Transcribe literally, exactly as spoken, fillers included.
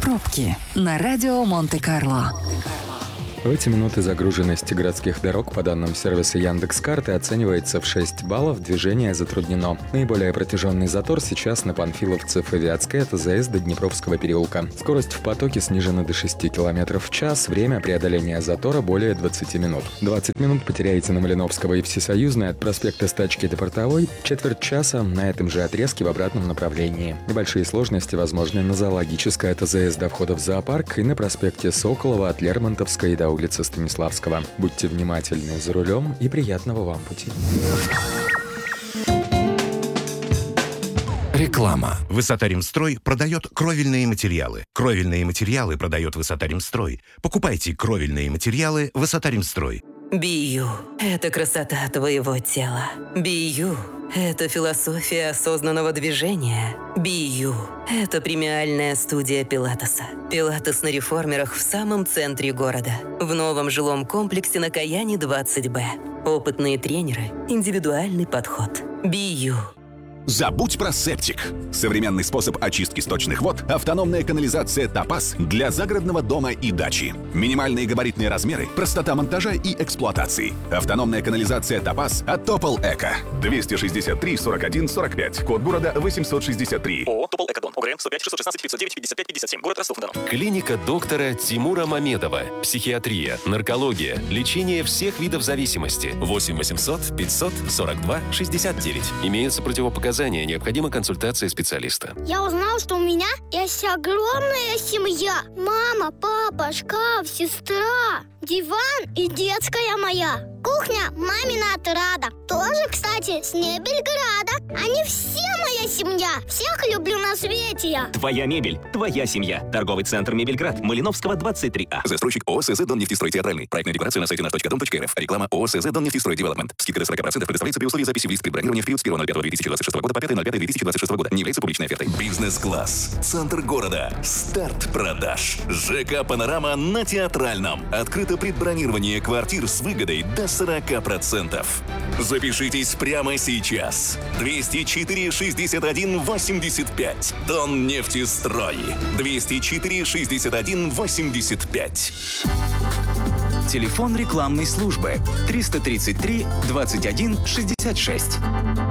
Пробки на радио Монте-Карло. В эти минуты загруженность городских дорог по данным сервиса Яндекс.Карты оценивается в шесть баллов, движение затруднено. Наиболее протяженный затор сейчас на Панфиловцев и Вятской от АЗС до Днепровского переулка. Скорость в потоке снижена до шести километров в час, время преодоления затора более двадцати минут. двадцать минут потеряете на Малиновского и Всесоюзной от проспекта Стачки до Портовой, четверть часа на этом же отрезке в обратном направлении. Небольшие сложности возможны на Зоологической от АЗС до входа в зоопарк и на проспекте Соколова от Лермонтовской до улицы Станиславского. Будьте внимательны за рулем и приятного вам пути. Реклама. Высота-Ремстрой продает кровельные материалы. Кровельные материалы продает Высота-Ремстрой. Покупайте кровельные материалы Высота-Ремстрой. Би-Ю – это красота твоего тела. Би-Ю – это философия осознанного движения. Би-Ю – это премиальная студия пилатеса. Пилатес на реформерах в самом центре города. В новом жилом комплексе на Каяне двадцать Б. Опытные тренеры, индивидуальный подход. Би-Ю. Забудь про септик. Современный способ очистки сточных вод – автономная канализация «Топаз» для загородного дома и дачи. Минимальные габаритные размеры, простота монтажа и эксплуатации. Автономная канализация «Топаз» от Топол Эко. двести шестьдесят три сорок один сорок пять. Код города восемьсот шестьдесят три. ООО «Топол Экодон». ОГРН сто пять шестьсот шестнадцать девятьсот девять пятьдесят пять пятьдесят семь. Город Ростов-на-Дону. Клиника доктора Тимура Мамедова. Психиатрия, наркология, лечение всех видов зависимости. восемь восемьсот пятьсот сорок два шестьдесят девять. Имеются противопоказания. Необходима консультация специалиста. Я узнал, что у меня есть огромная семья. Мама, папа, шкаф, сестра, диван и детская моя. Кухня мамина отрада. Тоже, кстати, с Мебельграда. Они все моя семья. Всех люблю на свете я. Твоя мебель, твоя семья. Торговый центр Мебельград, Малиновского, двадцать три А. Застройщик ООО СЗ «Доннефтестрой Театральный». Проектная декларация на сайте наш точка дом точка эр эф. Реклама ООО СЗ «Доннефтестрой Девелопмент». Скидка до сорок процентов предоставляется при условии записи в лист предбронирования в период с первого ноль пятого две тысячи двадцать шестого года по пятое ноль пятое две тысячи двадцать шестого года. Не является публичной офертой. Бизнес-класс. Центр города. Старт продаж. ЖК «Панорама» на Театральном. Открыто предбронирование квартир с выгодой до сорока процентов. Запишитесь прямо сейчас. двести четыре шестьдесят один восемьдесят пять. Доннефтестрой. двести четыре шестьдесят один восемьдесят пять. Телефон рекламной службы триста тридцать три двадцать один шестьдесят шесть.